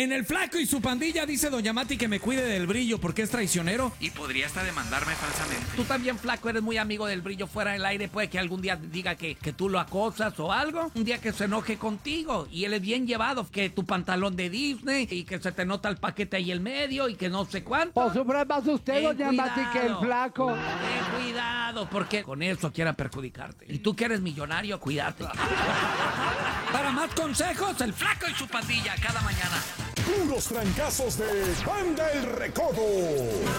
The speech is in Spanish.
En el Flaco y su pandilla dice doña Mati que me cuide del brillo porque es traicionero y podría hasta demandarme falsamente. Tú también, Flaco, eres muy amigo del brillo fuera del aire. Puede que algún día diga que tú lo acosas o algo. Un día que se enoje contigo y él es bien llevado, que tu pantalón de Disney y que se te nota el paquete ahí en medio y que no sé cuánto. Pues sufre más usted, doña Mati, que el Flaco. Ten cuidado, porque con eso quiera perjudicarte. Y tú que eres millonario, cuídate. Para más consejos, el Flaco y su pandilla cada mañana. Puros trancazos de Banda El Recodo.